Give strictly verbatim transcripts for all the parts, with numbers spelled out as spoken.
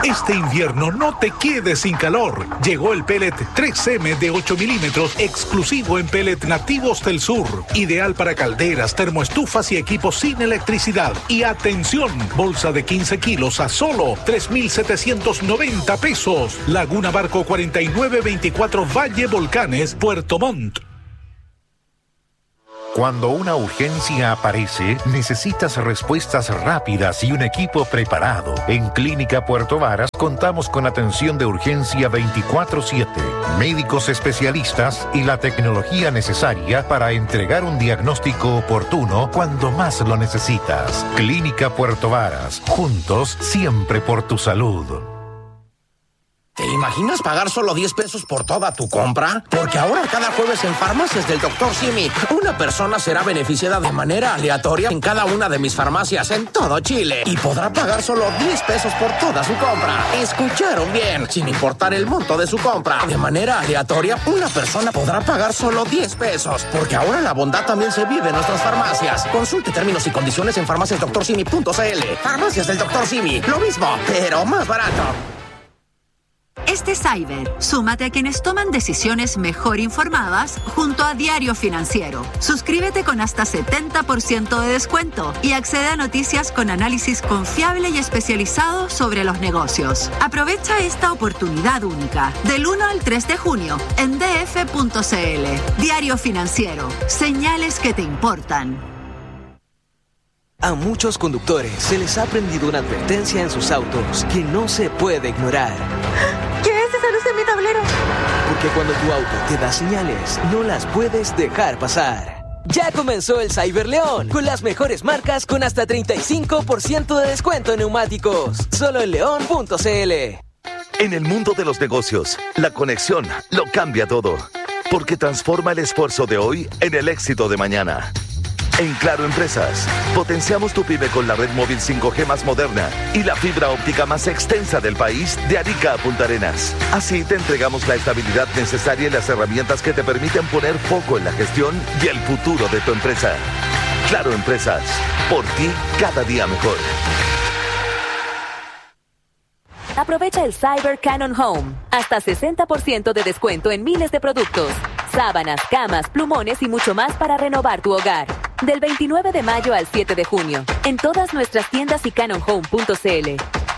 Este invierno no te quedes sin calor. Llegó el pellet tres eme de ocho milímetros exclusivo en pellet nativos del sur. Ideal para calderas, termoestufas y equipos sin electricidad. Y atención, bolsa de quince kilos a solo tres mil setecientos noventa pesos. Laguna Barco cuarenta y nueve veinticuatro Valle Volcanes, Puerto Montt. Cuando una urgencia aparece, necesitas respuestas rápidas y un equipo preparado. En Clínica Puerto Varas contamos con atención de urgencia veinticuatro siete, médicos especialistas y la tecnología necesaria para entregar un diagnóstico oportuno cuando más lo necesitas. Clínica Puerto Varas, juntos siempre por tu salud. ¿Te imaginas pagar solo diez pesos por toda tu compra? Porque ahora cada jueves en Farmacias del doctor Simi, una persona será beneficiada de manera aleatoria en cada una de mis farmacias en todo Chile y podrá pagar solo diez pesos por toda su compra. ¿Escucharon bien? Sin importar el monto de su compra. De manera aleatoria, una persona podrá pagar solo diez pesos. Porque ahora la bondad también se vive en nuestras farmacias. Consulte términos y condiciones en farmacias doctor simi punto c l. Farmacias del doctor Simi. Lo mismo, pero más barato. Este Cyber, súmate a quienes toman decisiones mejor informadas junto a Diario Financiero. Suscríbete con hasta setenta por ciento de descuento y accede a noticias con análisis confiable y especializado sobre los negocios. Aprovecha esta oportunidad única del uno al tres de junio en d f punto c l. Diario Financiero, señales que te importan. A muchos conductores se les ha prendido una advertencia en sus autos que no se puede ignorar. ¿Qué es esa luz en mi tablero? Porque cuando tu auto te da señales, no las puedes dejar pasar. Ya comenzó el Cyber León, con las mejores marcas con hasta treinta y cinco por ciento de descuento en neumáticos. Solo en león punto c l. En el mundo de los negocios, la conexión lo cambia todo. Porque transforma el esfuerzo de hoy en el éxito de mañana. En Claro Empresas, potenciamos tu pyme con la red móvil cinco G más moderna y la fibra óptica más extensa del país, de Arica a Punta Arenas. Así te entregamos la estabilidad necesaria y las herramientas que te permiten poner foco en la gestión y el futuro de tu empresa. Claro Empresas, por ti cada día mejor. Aprovecha el Cyber Canon Home. Hasta sesenta por ciento de descuento en miles de productos. Sábanas, camas, plumones y mucho más para renovar tu hogar. Del veintinueve de mayo al siete de junio. En todas nuestras tiendas y canon home punto c l.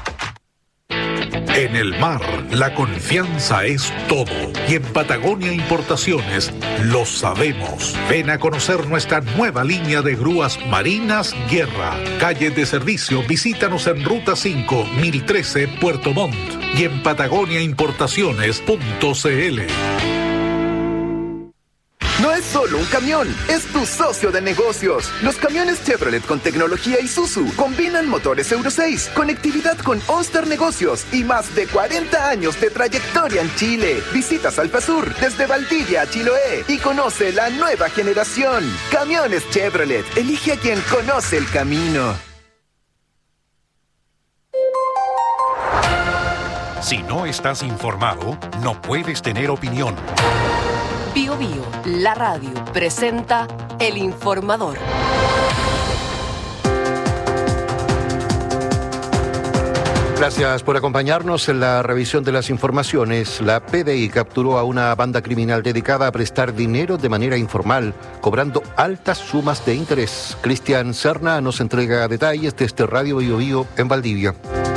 En el mar, la confianza es todo. Y en Patagonia Importaciones lo sabemos. Ven a conocer nuestra nueva línea de grúas marinas Guerra. Calle de servicio, visítanos en Ruta cinco, mil trece, Puerto Montt. Y en patagonia importaciones punto c l. No es solo un camión, es tu socio de negocios. Los camiones Chevrolet con tecnología Isuzu combinan motores Euro seis, conectividad con OnStar Negocios y más de cuarenta años de trayectoria en Chile. Visita Salpasur desde Valdivia a Chiloé y conoce la nueva generación. Camiones Chevrolet, elige a quien conoce el camino. Si no estás informado, no puedes tener opinión. Bio Bio, la radio, presenta El Informador. Gracias por acompañarnos en la revisión de las informaciones. La P D I capturó a una banda criminal dedicada a prestar dinero de manera informal, cobrando altas sumas de interés. Cristian Serna nos entrega detalles desde Radio Bio Bio en Valdivia.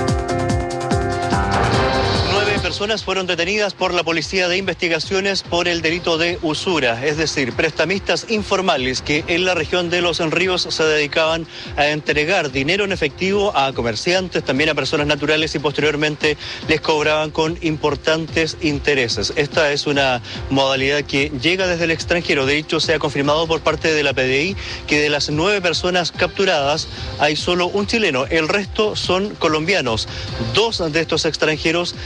Personas fueron detenidas por la Policía de Investigaciones por el delito de usura, es decir, prestamistas informales que en la región de Los Ríos se dedicaban a entregar dinero en efectivo a comerciantes, también a personas naturales y posteriormente les cobraban con importantes intereses. Esta es una modalidad que llega desde el extranjero. De hecho, se ha confirmado por parte de la P D I que de las nueve personas capturadas hay solo un chileno, el resto son colombianos. Dos de estos extranjeros estaban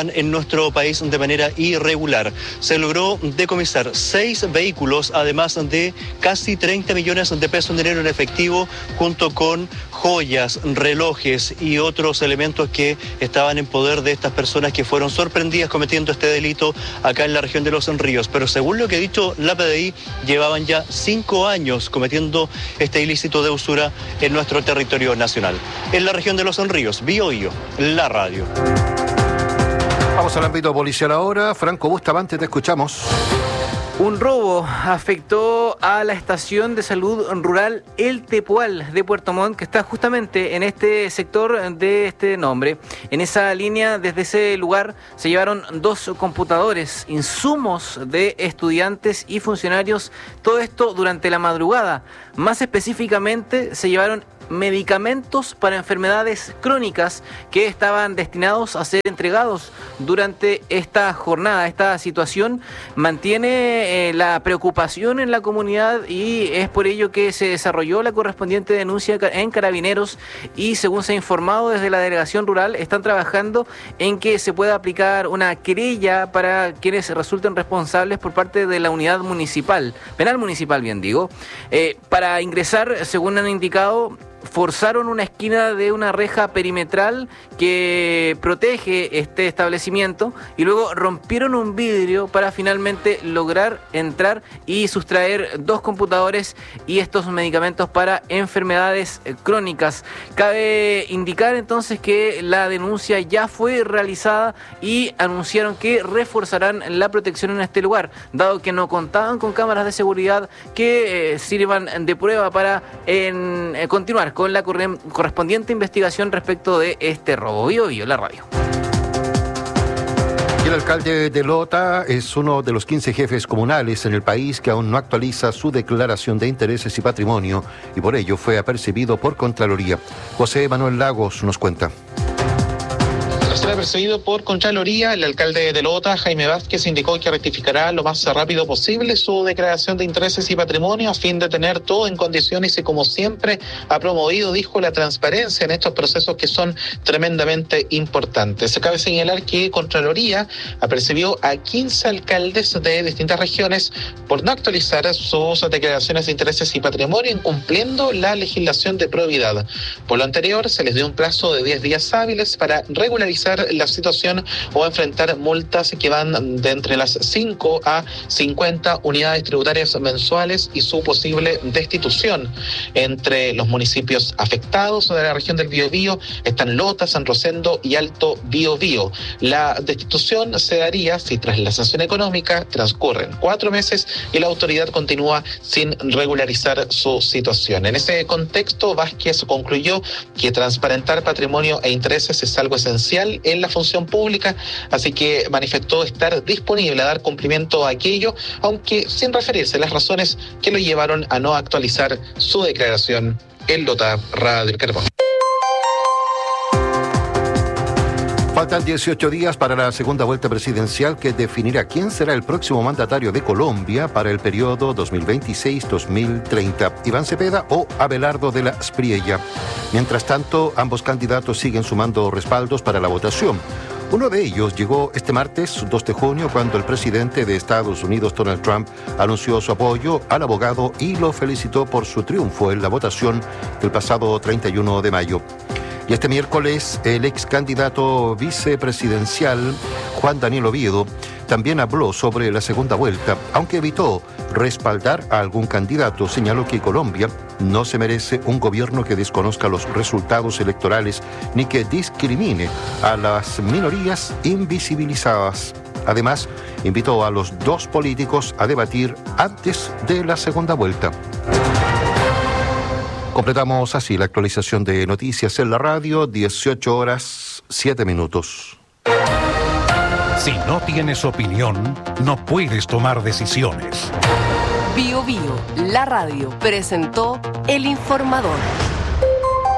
estaban en nuestro país de manera irregular. Se logró decomisar seis vehículos, además de casi treinta millones de pesos en dinero en efectivo, junto con joyas, relojes y otros elementos que estaban en poder de estas personas que fueron sorprendidas cometiendo este delito acá en la región de Los Ríos. Pero según lo que ha dicho la P D I, llevaban ya cinco años cometiendo este ilícito de usura en nuestro territorio nacional. En la región de Los Ríos, Bío Bío, la radio. Vamos al ámbito policial ahora. Franco Bustamante, te escuchamos. Un robo afectó a la estación de salud rural El Tepual de Puerto Montt, que está justamente en este sector de este nombre. En esa línea, desde ese lugar, se llevaron dos computadores, insumos de estudiantes y funcionarios, todo esto durante la madrugada. Más específicamente, se llevaron medicamentos para enfermedades crónicas que estaban destinados a ser entregados durante esta jornada. Esta situación mantiene eh, la preocupación en la comunidad y es por ello que se desarrolló la correspondiente denuncia en Carabineros y, según se ha informado desde la delegación rural, están trabajando en que se pueda aplicar una querella para quienes resulten responsables por parte de la unidad municipal, penal municipal bien digo. Eh, para ingresar, según han indicado, forzaron una esquina de una reja perimetral que protege este establecimiento y luego rompieron un vidrio para finalmente lograr entrar y sustraer dos computadores y estos medicamentos para enfermedades crónicas. Cabe indicar entonces que la denuncia ya fue realizada y anunciaron que reforzarán la protección en este lugar, dado que no contaban con cámaras de seguridad que eh, sirvan de prueba para en, eh, continuar con la correspondiente investigación respecto de este robo. Bío Bío, la radio. El alcalde de Lota es uno de los quince jefes comunales en el país que aún no actualiza su declaración de intereses y patrimonio y por ello fue apercibido por Contraloría. José Manuel Lagos nos cuenta. Será percibido por Contraloría. El alcalde de Lota, Jaime Vázquez, indicó que rectificará lo más rápido posible su declaración de intereses y patrimonio a fin de tener todo en condiciones y, como siempre, ha promovido, dijo, la transparencia en estos procesos que son tremendamente importantes. Se cabe señalar que Contraloría apercibió a quince alcaldes de distintas regiones por no actualizar sus declaraciones de intereses y patrimonio, incumpliendo la legislación de probidad. Por lo anterior, se les dio un plazo de diez días hábiles para regularizar la situación o enfrentar multas que van de entre las cinco a cincuenta unidades tributarias mensuales y su posible destitución. Entre los municipios afectados de la región del Biobío están Lota, San Rosendo y Alto Biobío. La destitución se daría si tras la sanción económica transcurren cuatro meses y la autoridad continúa sin regularizar su situación. En ese contexto, Vázquez concluyó que transparentar patrimonio e intereses es algo esencial en la función pública, así que manifestó estar disponible a dar cumplimiento a aquello, aunque sin referirse a las razones que lo llevaron a no actualizar su declaración en Lota Radio El Carbón. Faltan dieciocho días para la segunda vuelta presidencial que definirá quién será el próximo mandatario de Colombia para el periodo dos mil veintiséis a dos mil treinta, Iván Cepeda o Abelardo de la Espriella. Mientras tanto, ambos candidatos siguen sumando respaldos para la votación. Uno de ellos llegó este martes dos de junio cuando el presidente de Estados Unidos, Donald Trump, anunció su apoyo al abogado y lo felicitó por su triunfo en la votación del pasado treinta y uno de mayo. Y este miércoles, el ex candidato vicepresidencial, Juan Daniel Oviedo, también habló sobre la segunda vuelta, aunque evitó respaldar a algún candidato. Señaló que Colombia no se merece un gobierno que desconozca los resultados electorales ni que discrimine a las minorías invisibilizadas. Además, invitó a los dos políticos a debatir antes de la segunda vuelta. Completamos así la actualización de noticias en la radio, dieciocho horas, siete minutos. Si no tienes opinión, no puedes tomar decisiones. Bío Bío, la radio, presentó El Informador.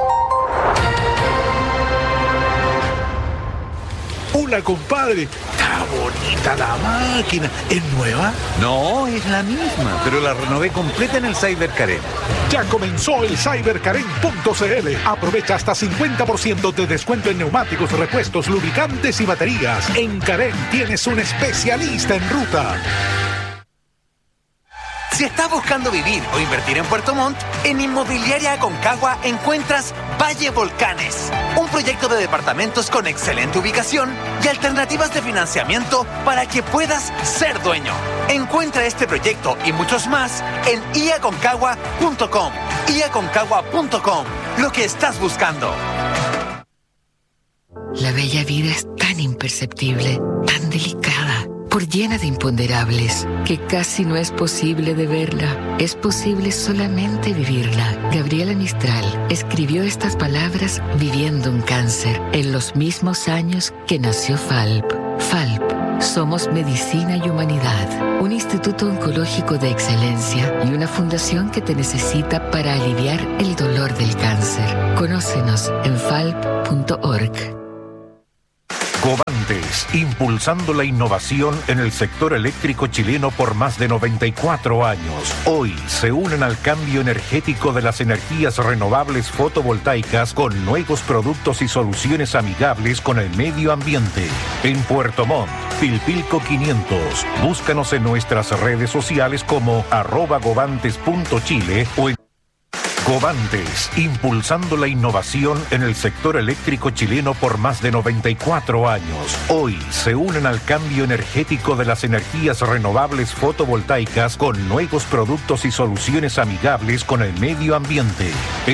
Hola, compadre. Está bonita la máquina. ¿Es nueva? No, es la misma, pero la renové completa en el Cyber Karen. Ya comenzó el cyber karen punto c l. Aprovecha hasta cincuenta por ciento de descuento en neumáticos, repuestos, lubricantes y baterías. En Karen tienes un especialista en ruta. Si estás buscando vivir o invertir en Puerto Montt, en Inmobiliaria Aconcagua encuentras Valle Volcanes, un proyecto de departamentos con excelente ubicación y alternativas de financiamiento para que puedas ser dueño. Encuentra este proyecto y muchos más en i aconcagua punto com. i aconcagua punto com, lo que estás buscando. La bella vida es tan imperceptible, tan delicada, por llena de imponderables, que casi no es posible de verla. Es posible solamente vivirla. Gabriela Mistral escribió estas palabras viviendo un cáncer en los mismos años que nació Falp. Falp, somos medicina y humanidad, un instituto oncológico de excelencia y una fundación que te necesita para aliviar el dolor del cáncer. Conócenos en falp punto org. Covantes, impulsando la innovación en el sector eléctrico chileno por más de noventa y cuatro años. Hoy se unen al cambio energético de las energías renovables fotovoltaicas con nuevos productos y soluciones amigables con el medio ambiente. En Puerto Montt, Pilpilco quinientos. Búscanos en nuestras redes sociales como arroba govantes punto chile o en Covantes, impulsando la innovación en el sector eléctrico chileno por más de noventa y cuatro años. Hoy se unen al cambio energético de las energías renovables fotovoltaicas con nuevos productos y soluciones amigables con el medio ambiente.